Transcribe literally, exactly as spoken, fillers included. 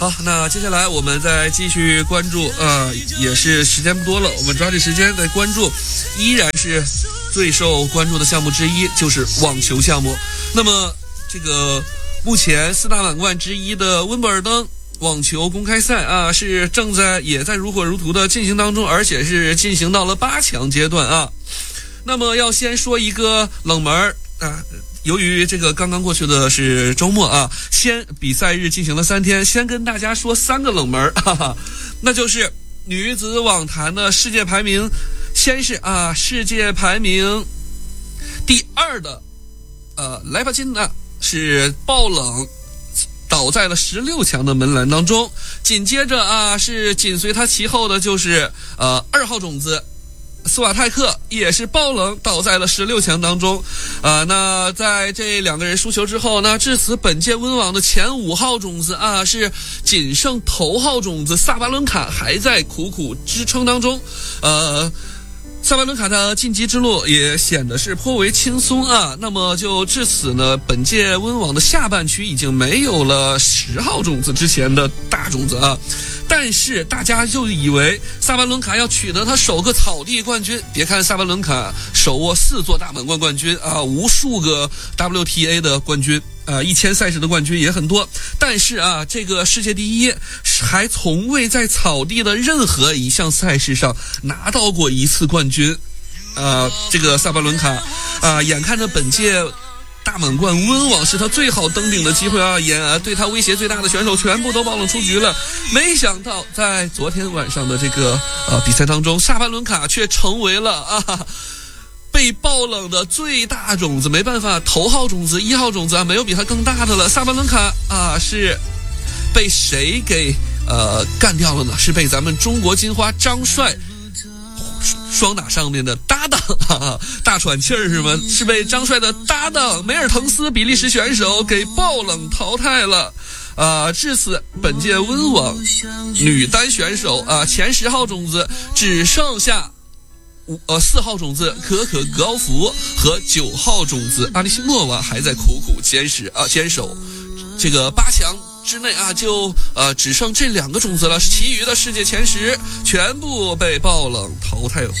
好，那接下来我们再继续关注，呃，也是时间不多了，我们抓紧时间再关注，依然是最受关注的项目之一，就是网球项目。那么这个目前四大满贯之一的温布尔登网球公开赛啊，是正在也在如火如荼的进行当中，而且是进行到了八强阶段啊。那么要先说一个冷门啊。由于这个刚刚过去的是周末啊，先比赛日进行了三天，先跟大家说三个冷门，哈哈，那就是女子网坛的世界排名，先是啊世界排名第二的呃莱巴金娜是爆冷倒在了十六强的门栏当中，紧接着啊是紧随他其后的就是呃二号种子斯瓦泰克也是爆冷倒在了十六强当中，啊、呃，那在这两个人输球之后呢，至此本届温网的前五号种子啊是仅剩头号种子萨巴伦卡还在苦苦支撑当中，呃。萨巴伦卡的晋级之路也显得是颇为轻松啊，那么就至此呢，本届温网的下半区已经没有了十号种子之前的大种子啊，但是大家就以为萨巴伦卡要取得他首个草地冠军，别看萨巴伦卡手握四座大满贯冠军啊，无数个 W T A 的冠军。呃，一千赛事的冠军也很多，但是啊，这个世界第一还从未在草地的任何一项赛事上拿到过一次冠军。呃，这个萨巴伦卡啊、呃，眼看着本届大满贯温网是他最好登顶的机会啊，也、呃、对他威胁最大的选手全部都爆冷出局了。没想到在昨天晚上的这个呃比赛当中，萨巴伦卡却成为了啊。被爆冷的最大种子，没办法，头号种子一号种子啊，没有比他更大的了。萨巴伦卡啊，是被谁给呃干掉了呢？是被咱们中国金花张帅双打上面的搭档，哈哈，大喘气儿是吗？是被张帅的搭档梅尔滕斯比利时选手给爆冷淘汰了。啊、呃，至此本届温网女单选手啊、呃、前十号种子只剩下。呃，四号种子可可格奥弗和九号种子阿尼西莫娃还在苦苦坚持啊，坚守这个八强之内啊，就呃只剩这两个种子了，其余的世界前十全部被爆冷淘汰